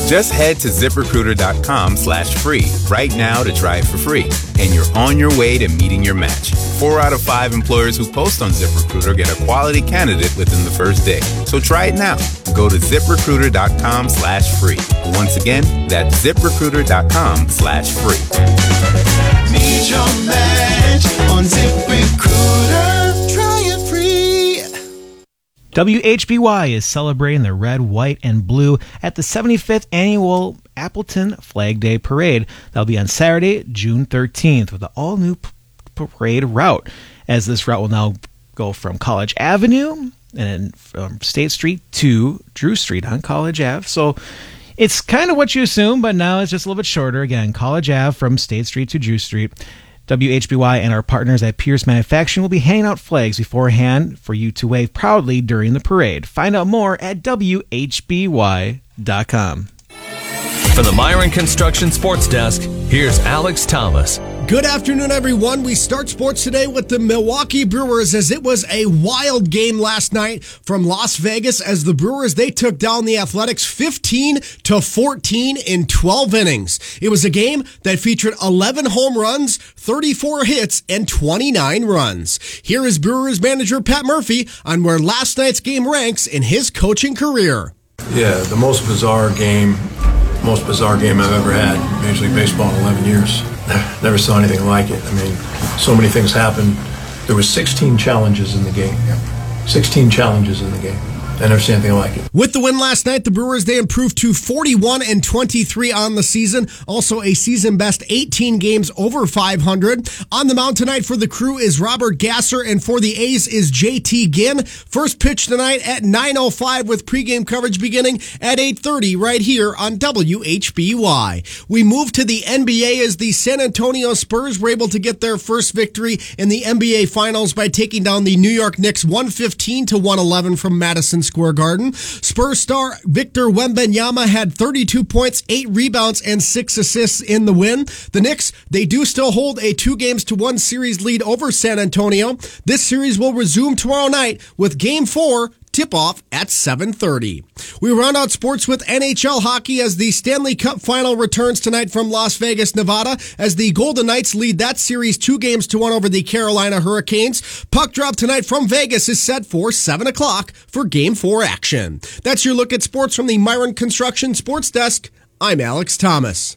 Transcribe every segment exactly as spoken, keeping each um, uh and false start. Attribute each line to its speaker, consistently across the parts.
Speaker 1: Just head to ZipRecruiter.com slash free right now to try it for free. And you're on your way to meeting your match. Four out of five employers who post on ZipRecruiter get a quality candidate within the first day. So try it now. Go to ZipRecruiter.com slash free. Once again, that's ZipRecruiter.com slash free.
Speaker 2: Meet your match on ZipRecruiter. Try it free.
Speaker 3: W H B Y is celebrating the red, white, and blue at the seventy-fifth Annual Appleton Flag Day Parade. That'll be on Saturday, June thirteenth, with an all-new p- parade route, as this route will now go from College Avenue and from State Street to Drew Street on College Ave. So it's kind of what you assume, but now it's just a little bit shorter. Again, College Ave from State Street to Drew Street. W H B Y and our partners at Pierce Manufacturing will be handing out flags beforehand for you to wave proudly during the parade. Find out more at W H B Y dot com.
Speaker 4: For the Myron Construction Sports Desk, here's Alex Thomas.
Speaker 5: Good afternoon, everyone. We start sports today with the Milwaukee Brewers, as it was a wild game last night from Las Vegas, as the Brewers, they took down the Athletics fifteen to fourteen in twelve innings. It was a game that featured eleven home runs, thirty-four hits, and twenty-nine runs. Here is Brewers manager Pat Murphy on where last night's game ranks in his coaching career.
Speaker 6: Yeah, the most bizarre game, most bizarre game I've ever had. Major League Baseball in eleven years. Never saw anything like it. I mean, so many things happened. There were sixteen challenges in the game. sixteen challenges in the game. I never seen anything like it.
Speaker 5: With the win last night, the Brewers, they improved to forty-one and twenty-three on the season. Also a season best eighteen games over five hundred. On the mound tonight for the Crew is Robert Gasser, and for the A's is J T Ginn. First pitch tonight at nine oh five with pregame coverage beginning at eight thirty right here on W H B Y. We move to the N B A as the San Antonio Spurs were able to get their first victory in the N B A Finals by taking down the New York Knicks one fifteen to one eleven from Madison Square Garden. Spurs star Victor Wembanyama had thirty-two points, eight rebounds, and six assists in the win. The Knicks, they do still hold a two games to one series lead over San Antonio. This series will resume tomorrow night with game four tip-off at seven thirty. We round out sports with N H L hockey as the Stanley Cup final returns tonight from Las Vegas, Nevada, as the Golden Knights lead that series two games to one over the Carolina Hurricanes. Puck drop tonight from Vegas is set for seven o'clock for game four action. That's your look at sports from the Myron Construction Sports Desk. I'm Alex Thomas.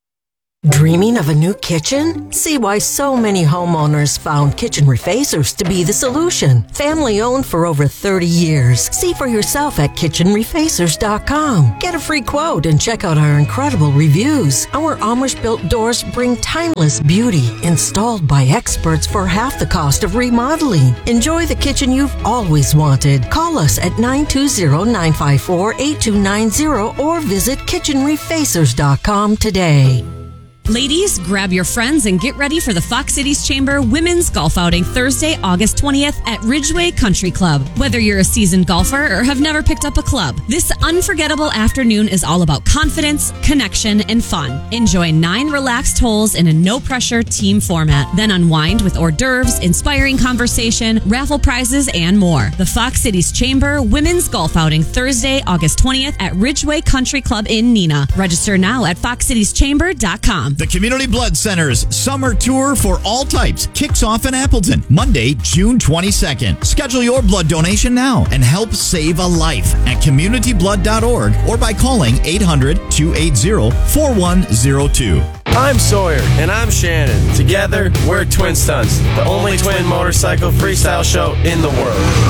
Speaker 7: Dreaming of a new kitchen? See why so many homeowners found Kitchen Refacers to be the solution. Family owned for over thirty years. See for yourself at kitchen refacers dot com. Get a free quote and check out our incredible reviews. Our Amish-built doors bring timeless beauty, installed by experts for half the cost of remodeling. Enjoy the kitchen you've always wanted. Call us at nine two zero, nine five four, eight two nine zero or visit kitchen refacers dot com today.
Speaker 8: Ladies, grab your friends and get ready for the Fox Cities Chamber Women's Golf Outing Thursday, August twentieth at Ridgeway Country Club. Whether you're a seasoned golfer or have never picked up a club, this unforgettable afternoon is all about confidence, connection, and fun. Enjoy nine relaxed holes in a no-pressure team format. Then unwind with hors d'oeuvres, inspiring conversation, raffle prizes, and more. The Fox Cities Chamber Women's Golf Outing Thursday, August twentieth at Ridgeway Country Club in Neenah. Register now at fox cities chamber dot com.
Speaker 9: The Community Blood Center's Summer Tour for all types kicks off in Appleton, Monday, June twenty-second. Schedule your blood donation now and help save a life at community blood dot org or by calling eight hundred, two eight zero, four one zero two.
Speaker 10: I'm Sawyer, and I'm Shannon. Together, we're Twin Stunts, the only twin motorcycle freestyle show in the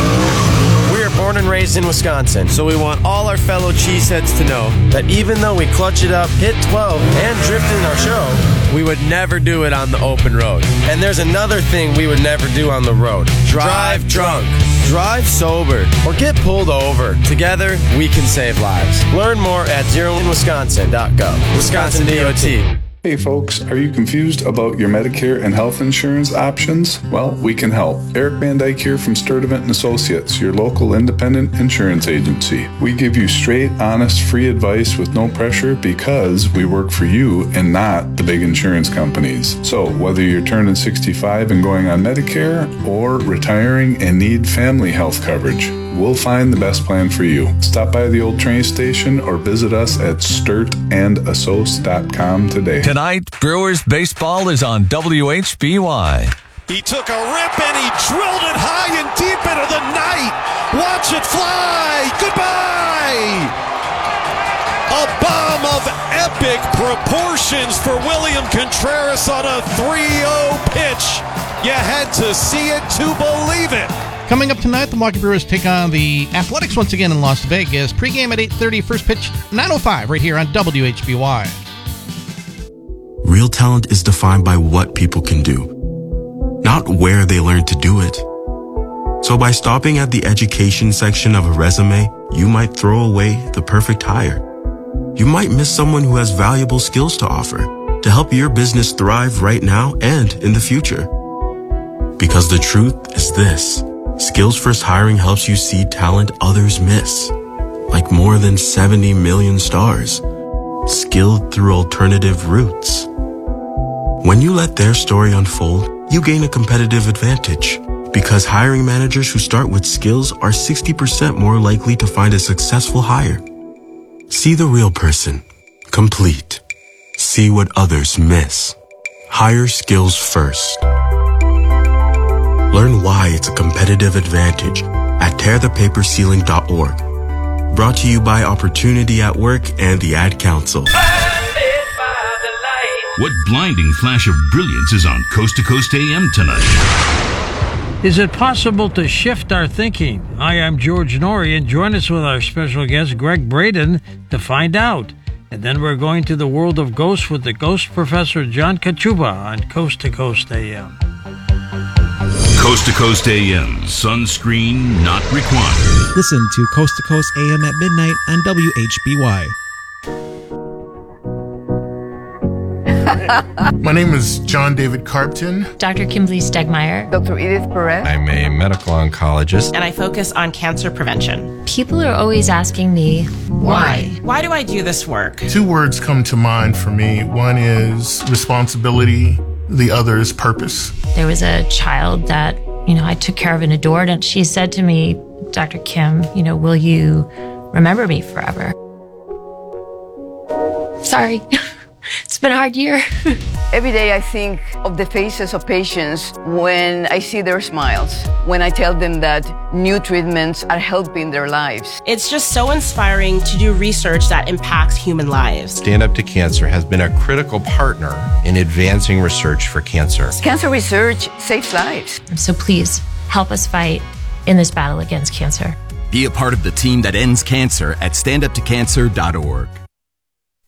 Speaker 10: world. We are born and raised in Wisconsin, so we want all our fellow cheeseheads to know that even though we clutch it up, hit twelve, and drift in our show, we would never do it on the open road. And there's another thing we would never do on the road. Drive drunk. Drive sober. Or get pulled over. Together, we can save lives. Learn more at zero in wisconsin dot gov. Wisconsin D O T.
Speaker 11: Hey folks, are you confused about your Medicare and health insurance options? Well, we can help. Eric Van Dyke here from Sturdivant and Associates, your local independent insurance agency. We give you straight, honest, free advice with no pressure because we work for you and not the big insurance companies. So whether you're turning sixty-five and going on Medicare or retiring and need family health coverage, we'll find the best plan for you. Stop by the old train station or visit us at sturt and assoc dot com today.
Speaker 4: Tonight, Brewers baseball is on W H B Y.
Speaker 12: He took a rip and he drilled it high and deep into the night. Watch it fly. Goodbye. A bomb of epic proportions for William Contreras on a three oh pitch. You had to see it to believe it.
Speaker 13: Coming up tonight, the Milwaukee Brewers take on the Athletics once again in Las Vegas. Pre-game at eight thirty, first pitch nine oh five right here on W H B Y.
Speaker 14: Real talent is defined by what people can do, not where they learn to do it. So by stopping at the education section of a resume, you might throw away the perfect hire. You might miss someone who has valuable skills to offer to help your business thrive right now and in the future. Because the truth is this, Skills First Hiring helps you see talent others miss, like more than seventy million stars, skilled through alternative routes. When you let their story unfold, you gain a competitive advantage because hiring managers who start with skills are sixty percent more likely to find a successful hire. See the real person. Complete. See what others miss. Hire skills first. Learn why it's a competitive advantage at tear the paper ceiling dot org. Brought to you by Opportunity at Work and the Ad Council.
Speaker 15: What blinding flash of brilliance is on Coast to Coast A M tonight?
Speaker 16: Is it possible to shift our thinking? Hi, I'm George Norrie, and join us with our special guest, Greg Braden, to find out. And then we're going to the world of ghosts with the ghost professor, John Kachuba, on Coast to Coast A M.
Speaker 15: Coast to Coast A M, sunscreen not required.
Speaker 3: Listen to Coast to Coast A M at midnight on W H B Y.
Speaker 17: My name is John David Carpton.
Speaker 18: Doctor Kimberly Stegmeyer.
Speaker 19: Doctor Edith Perez.
Speaker 20: I'm a medical oncologist.
Speaker 21: And I focus on cancer prevention.
Speaker 18: People are always asking me, why?
Speaker 21: Why do I do this work?
Speaker 17: Two words come to mind for me. One is responsibility. The other is purpose.
Speaker 18: There was a child that, you know, I took care of and adored, and she said to me, Doctor Kim, you know, will you remember me forever? Sorry. It's been a hard year.
Speaker 19: Every day I think of the faces of patients when I see their smiles, when I tell them that new treatments are helping their lives.
Speaker 21: It's just so inspiring to do research that impacts human lives.
Speaker 20: Stand Up to Cancer has been a critical partner in advancing research for cancer.
Speaker 19: Cancer research saves lives.
Speaker 18: So please help us fight in this battle against cancer.
Speaker 22: Be a part of the team that ends cancer at stand up to cancer dot org.